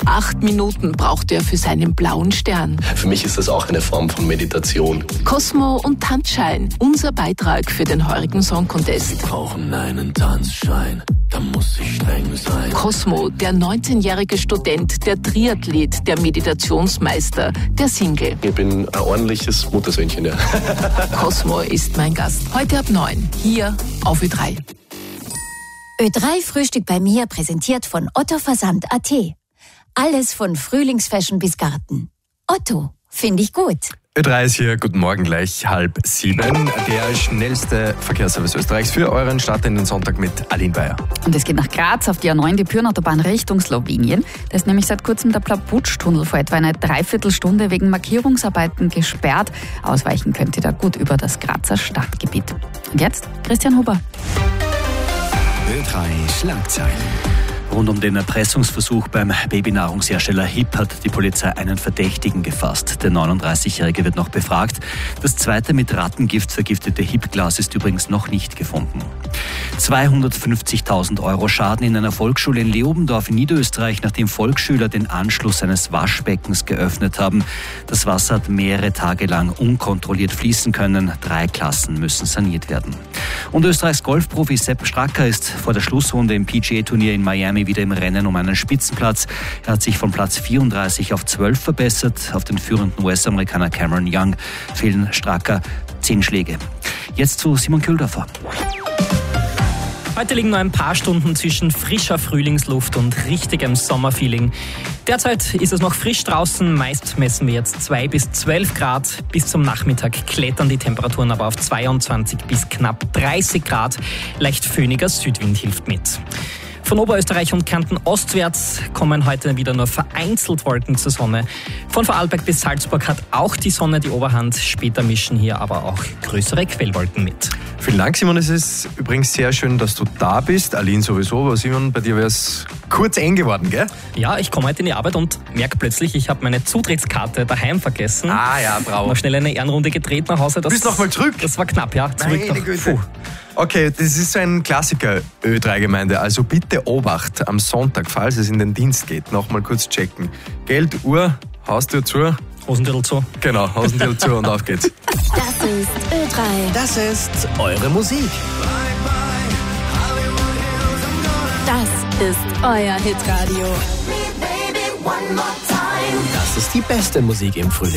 8 Minuten braucht er für seinen blauen Stern. Für mich ist das auch eine Form von Meditation. Cosmo und Tanzschein, unser Beitrag für den heurigen Song Contest. Wir brauchen einen Tanzschein, da muss ich streng sein. Cosmo, der 19-jährige Student, der Triathlet, der Meditationsmeister, der Single. Ich bin ein ordentliches Muttersöhnchen, ja. Cosmo ist mein Gast. Heute ab 9, hier auf Ö3. Ö3 Frühstück bei mir, präsentiert von Otto Versand.at. Alles von Frühlingsfashion bis Garten. Otto, finde ich gut. Ö3 ist hier, guten Morgen, gleich 6:30. Der schnellste Verkehrsservice Österreichs für euren Start in den Sonntag mit Aline Bayer. Und es geht nach Graz auf die A9, die Pyrnautobahn Richtung Slowenien. Da ist nämlich seit kurzem der Plabutsch-Tunnel vor etwa eine Dreiviertelstunde wegen Markierungsarbeiten gesperrt. Ausweichen könnt ihr da gut über das Grazer Stadtgebiet. Und jetzt Christian Huber. Ö3 Schlagzeilen. Rund um den Erpressungsversuch beim Babynahrungshersteller HiP hat die Polizei einen Verdächtigen gefasst. Der 39-Jährige wird noch befragt. Das zweite mit Rattengift vergiftete HiP-Glas ist übrigens noch nicht gefunden. 250.000 € Schaden in einer Volksschule in Leobendorf in Niederösterreich, nachdem Volksschüler den Anschluss eines Waschbeckens geöffnet haben. Das Wasser hat mehrere Tage lang unkontrolliert fließen können. 3 Klassen müssen saniert werden. Und Österreichs Golfprofi Sepp Straka ist vor der Schlussrunde im PGA-Turnier in Miami wieder im Rennen um einen Spitzenplatz. Er hat sich von Platz 34 auf 12 verbessert. Auf den führenden US-Amerikaner Cameron Young fehlen Straka 10 Schläge. Jetzt zu Simon Kühldorfer. Heute liegen nur ein paar Stunden zwischen frischer Frühlingsluft und richtigem Sommerfeeling. Derzeit ist es noch frisch draußen, meist messen wir jetzt 2 bis 12 Grad. Bis zum Nachmittag klettern die Temperaturen aber auf 22 bis knapp 30 Grad. Leicht föhniger Südwind hilft mit. Von Oberösterreich und Kärnten ostwärts kommen heute wieder nur vereinzelt Wolken zur Sonne. Von Vorarlberg bis Salzburg hat auch die Sonne die Oberhand. Später mischen hier aber auch größere Quellwolken mit. Vielen Dank, Simon. Es ist übrigens sehr schön, dass du da bist. Aline sowieso, aber Simon, bei dir wäre es kurz eng geworden, gell? Ja, ich komme heute in die Arbeit und merke plötzlich, ich habe meine Zutrittskarte daheim vergessen. Ah ja, bravo. Noch schnell eine Ehrenrunde gedreht nach Hause. Du bist noch mal zurück? Das war knapp, ja. Zurück. Meine Güte. Okay, das ist so ein Klassiker Ö3-Gemeinde. Also bitte Obacht am Sonntag, falls es in den Dienst geht. Nochmal kurz checken. Geld, Uhr, Haustür zu. Hosentürl zu. Genau, Hosentürl zu und auf geht's. Das ist Ö3. Das ist eure Musik. Das ist euer Hitradio. Das ist die beste Musik im Frühling.